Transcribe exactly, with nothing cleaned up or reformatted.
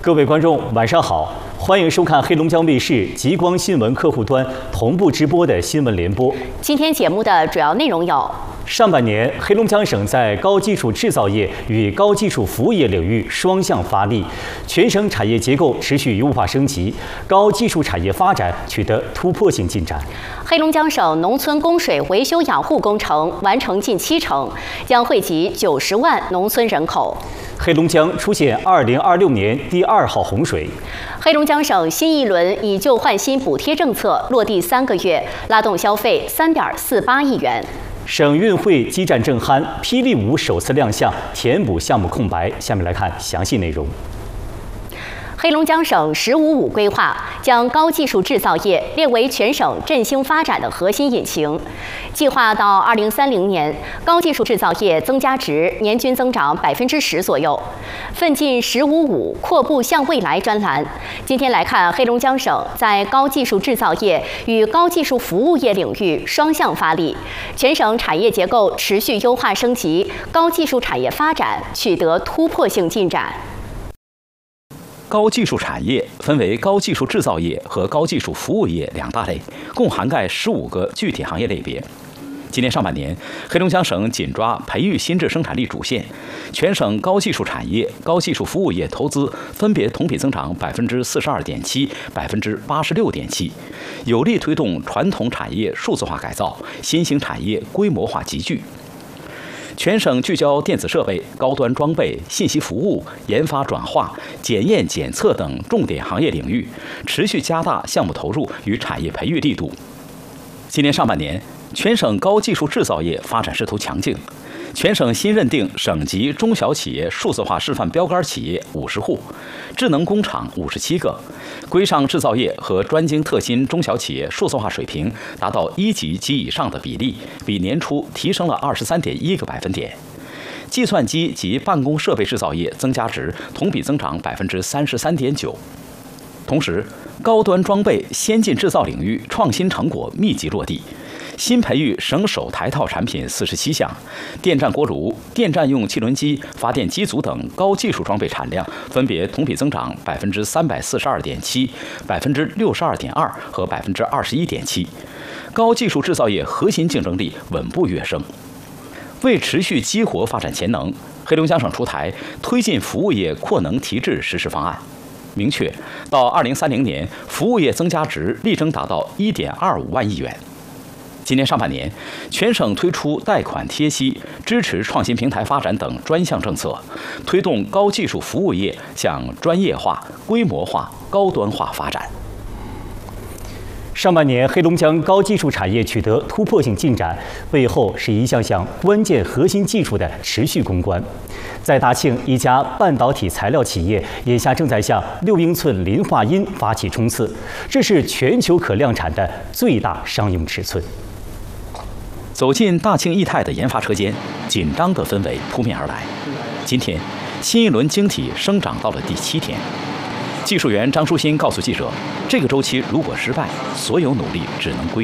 各位观众，晚上好，欢迎收看黑龙江卫视极光新闻客户端同步直播的新闻联播。 今天节目的主要内容有： 上半年，黑龙江省在高技术制造业与高技术服务业领域双向发力，全省产业结构持续优化升级，高技术产业发展取得突破性进展。 黑龙江省农村供水维修养护工程完成近七成，将惠及九十万农村人口。 黑龙江出现二零二六年第二号洪水。 黑龙江省新一轮以旧换新补贴政策落地三个月，拉动消费三点四八亿元。 省运会激战正酣，霹雳舞首次亮相，填补项目空白。下面来看详细内容。 黑龙江省“十五五”规划将高技术制造业列为全省振兴发展的核心引擎，计划到二零三零年，高技术制造业增加值年均增长百分之十左右。奋进“十五五”阔步向未来专栏，今天来看黑龙江省在高技术制造业与高技术服务业领域双向发力，全省产业结构持续优化升级，高技术产业发展取得突破性进展。 高技术产业分为高技术制造业和高技术服务业两大类，共涵盖十五个具体行业类别。今年上半年，黑龙江省紧抓培育新质生产力主线，全省高技术产业、高技术服务业投资分别同比增长百分之四十二点七、百分之八十六点七，有力推动传统产业数字化改造，新兴产业规模化集聚。全省聚焦电子设备、高端装备、信息服务、研发转化、检验检测等重点行业领域，持续加大项目投入与产业培育力度。今年上半年，全省高技术制造业发展势头强劲，全省新认定省级中小企业数字化示范标杆企业五十户，智能工厂五十七个，规上制造业和专精特新中小企业数字化水平达到一级及以上的比例，比年初提升了二十三点一个百分点。计算机及办公设备制造业增加值同比增长百分之三十三点九。同时，高端装备、先进制造领域创新成果密集落地。新培育省首台套产品四十七项，电站锅炉、电站用汽轮机、发电机组等高技术装备产量分别同比增长百分之三百四十二点七、百分之六十二点二和百分之二十一点七，高技术制造业核心竞争力稳步跃升。为持续激活发展潜能，黑龙江省出台推进服务业扩能提质实施方案，明确到二零三零年，服务业增加值力争达到一点二五万亿元。今年上半年，全省推出贷款贴息、支持创新平台发展等专项政策，推动高技术服务业向专业化、规模化、高端化发展。 上半年，黑龙江高技术产业取得突破性进展，背后是一项项关键核心技术的持续攻关。在大庆，一家半导体材料企业眼下正在向六英寸磷化铟发起冲刺，这是全球可量产的最大商用尺寸。 走进大庆易泰的研发车间，紧张的氛围扑面而来。今天，新一轮晶体生长到了第七天。技术员张书新告诉记者，这个周期如果失败，所有努力只能归